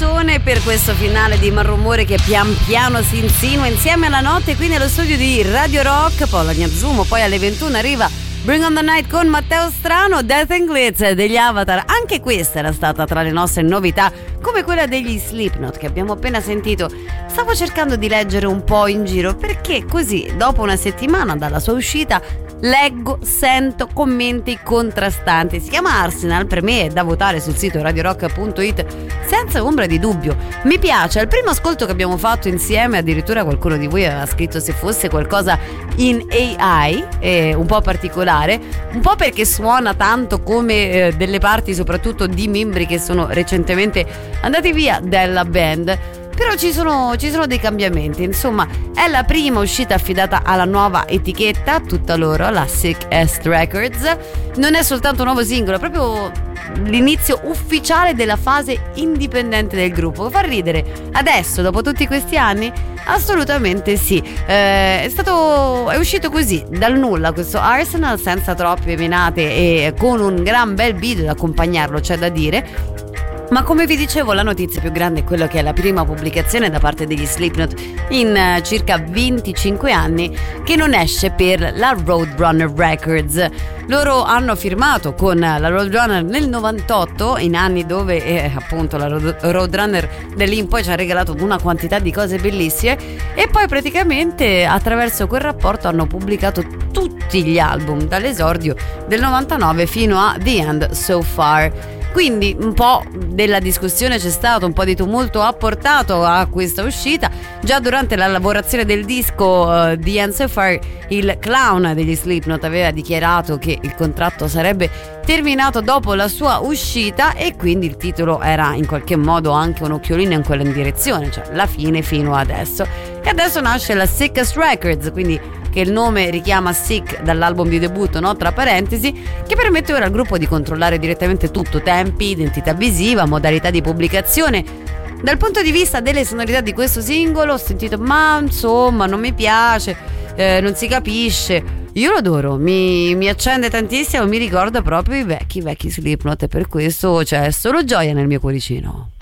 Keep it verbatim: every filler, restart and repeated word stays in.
canzone per questo finale di Malrumore che pian piano si insinua insieme alla notte qui nello studio di Radio Rock. Poi la Gnazumo, poi alle ventuno arriva Bring on the Night con Matteo Strano, Death and Glitz degli Avatar. Anche questa era stata tra le nostre novità, come quella degli Slipknot che abbiamo appena sentito. Stavo cercando di leggere un po' in giro perché così, dopo una settimana dalla sua uscita, leggo, sento commenti contrastanti. Si chiama Arsenal, per me è da votare sul sito radio rock punto it senza ombra di dubbio. Mi piace, al primo ascolto che abbiamo fatto insieme addirittura qualcuno di voi aveva scritto se fosse qualcosa in A I, eh, un po' particolare, un po' perché suona tanto come eh, delle parti soprattutto di membri che sono recentemente andati via dalla band. Però ci sono, ci sono dei cambiamenti, insomma è la prima uscita affidata alla nuova etichetta, tutta loro, la Sick Est Records. Non è soltanto un nuovo singolo, è proprio l'inizio ufficiale della fase indipendente del gruppo. Fa ridere adesso, dopo tutti questi anni? Assolutamente sì. eh, è stato è uscito così dal nulla questo Arsenal, senza troppe menate e con un gran bel video da accompagnarlo, c'è da dire. Ma come vi dicevo, la notizia più grande è quello che è la prima pubblicazione da parte degli Slipknot in uh, circa venticinque anni che non esce per la Roadrunner Records. Loro hanno firmato con la Roadrunner nel novantotto, in anni dove eh, appunto la Road- Roadrunner da lì in poi ci ha regalato una quantità di cose bellissime, e poi praticamente attraverso quel rapporto hanno pubblicato tutti gli album dall'esordio del novantanove fino a The End So Far. Quindi un po' della discussione c'è stato, un po' di tumulto ha portato a questa uscita. Già durante la lavorazione del disco uh, The End So Far, il clown degli Slipknot aveva dichiarato che il contratto sarebbe terminato dopo la sua uscita, e quindi il titolo era in qualche modo anche un occhiolino in quella direzione, cioè la fine fino adesso. E adesso nasce la Sickest Records, quindi che il nome richiama Sick dall'album di debutto, no? Tra parentesi, che permette ora al gruppo di controllare direttamente tutto: tempi, identità visiva, modalità di pubblicazione. Dal punto di vista delle sonorità di questo singolo ho sentito ma insomma non mi piace, eh, non si capisce. Io lo adoro, mi, mi accende tantissimo, mi ricorda proprio i vecchi vecchi Slipknot, e per questo c'è solo gioia nel mio cuoricino.